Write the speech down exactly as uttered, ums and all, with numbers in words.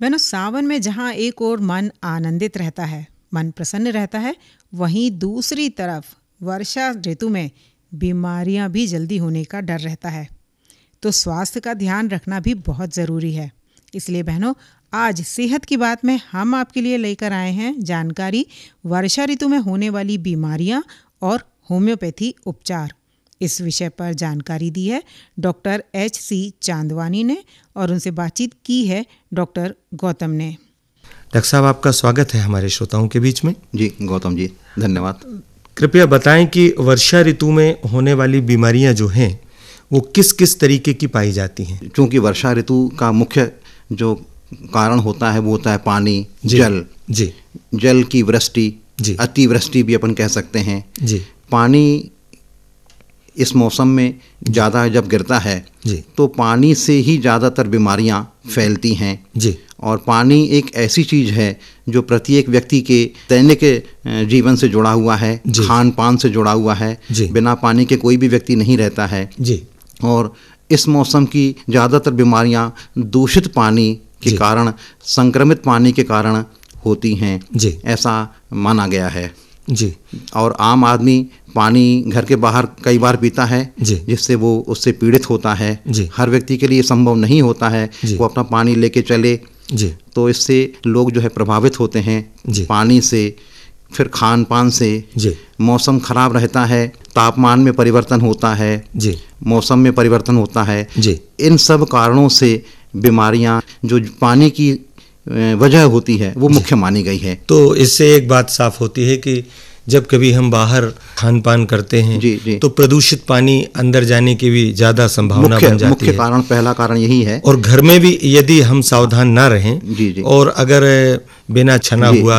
मैंने सावन में जहाँ एक ओर मन आनंदित रहता है, मन प्रसन्न रहता है, वहीं दूसरी तरफ वर्षा ऋतु में बीमारियां भी जल्दी होने का डर रहता है। तो स्वास्थ्य का ध्यान रखना भी बहुत ज़रूरी है। इसलिए बहनों, आज सेहत की बात में हम आपके लिए लेकर आए हैं जानकारी वर्षा ऋतु में होने वाली बीमारियां और होम्योपैथी उपचार। इस विषय पर जानकारी दी है डॉक्टर एच सी चांदवानी ने और उनसे बातचीत की है डॉक्टर गौतम ने। डॉक्टर साहब, आपका स्वागत है हमारे श्रोताओं के बीच में। जी गौतम जी, धन्यवाद। कृपया बताएं कि वर्षा ऋतु में होने वाली बीमारियां जो हैं वो किस किस तरीके की पाई जाती हैं। क्योंकि वर्षा ऋतु का मुख्य जो कारण होता है वो होता है पानी, जल जी जल की वृष्टि, जी अतिवृष्टि भी अपन कह सकते हैं। जी पानी इस मौसम में ज़्यादा जब गिरता है जी तो पानी से ही ज़्यादातर बीमारियां फैलती हैं। जी और पानी एक ऐसी चीज़ है जो प्रत्येक व्यक्ति के दैनिक जीवन से जुड़ा हुआ है, खान पान से जुड़ा हुआ है। बिना पानी के कोई भी व्यक्ति नहीं रहता है जी और इस मौसम की ज़्यादातर बीमारियां दूषित पानी के कारण, संक्रमित पानी के कारण होती हैं, जी ऐसा माना गया है। जी और आम आदमी पानी घर के बाहर कई बार पीता है जी जिससे वो उससे पीड़ित होता है। जी हर व्यक्ति के लिए संभव नहीं होता है वो अपना पानी लेके चले, जी तो इससे लोग जो है प्रभावित होते हैं जी पानी से। फिर खान पान से, जी मौसम खराब रहता है, तापमान में परिवर्तन होता है, जी मौसम में परिवर्तन होता है। जी इन सब कारणों से बीमारियां जो पानी की वजह होती है वो मुख्य मानी गई है। तो इससे एक बात साफ होती है कि जब कभी हम बाहर खान पान करते हैं जी, जी। तो प्रदूषित पानी अंदर जाने की भी ज़्यादा संभावना मुख्य, बन जाती मुख्य है। कारण, पहला कारण यही है। और घर में भी यदि हम सावधान ना रहें जी, जी। और अगर बिना छना जी, हुआ